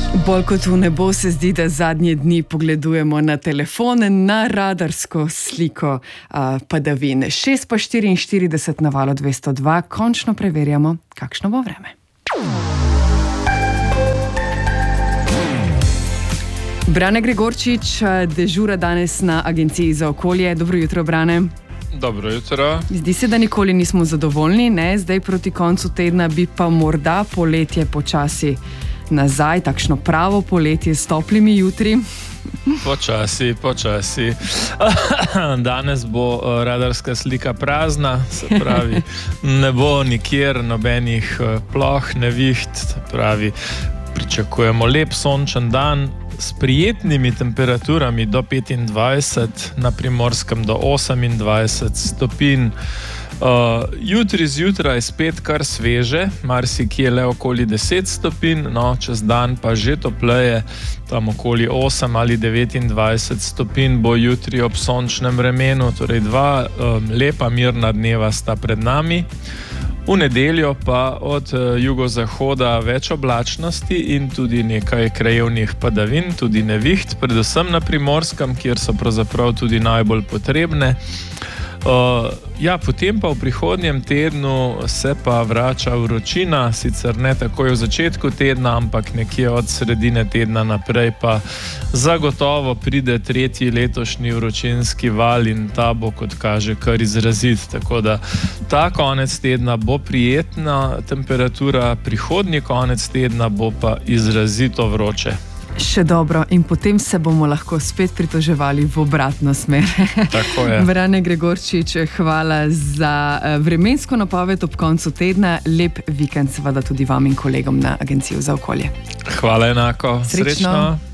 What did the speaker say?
Bolj kot v nebo se zdi, da zadnje dni pogledujemo na telefone, na radarsko sliko padavin. 6:44 na Valu 202, končno preverjamo, kakšno bo vreme. Brane Gregorčič dežura danes na Agenciji za okolje. Dobro jutro, Brane. Dobro jutro. Zdi se, da nikoli nismo zadovoljni, ne? Zdaj proti koncu tedna bi pa morda poletje počasi nazaj, takšno pravo poletje s toplimi jutri. Počasi. Danes bo radarska slika prazna, se pravi, ne bo nikjer nobenih ploh, neviht, se pravi, pričakujemo lep sončen dan s prijetnimi temperaturami do 25, na Primorskem do 28 stopinj. Jutri zjutraj spet kar sveže, marsikje le okoli 10 stopinj, no, čez dan pa že topleje, tam okoli 8 ali 29 stopinj bo jutri ob sončnem vremenu, torej dva lepa mirna dneva sta pred nami. V nedeljo pa od jugozahoda več oblačnosti in tudi nekaj krajevnih padavin, tudi neviht, predvsem na Primorskem, kjer so pravzaprav tudi najbolj potrebne. Potem pa v prihodnjem tednu se pa vrača vročina, sicer ne takoj v začetku tedna, ampak nekje od sredine tedna naprej pa zagotovo pride tretji letošnji vročinski val in ta bo, kot kaže, kar izrazit. Tako da ta konec tedna bo prijetna temperatura, prihodnji konec tedna bo pa izrazito vroče. Še dobro, in potem se bomo lahko spet pritoževali v obratno smer. Tako je. Brane Gregorčič, hvala za vremensko napoved ob koncu tedna. Lep vikend seveda tudi vam in kolegom na Agenciji za okolje. Hvala enako. Srečno.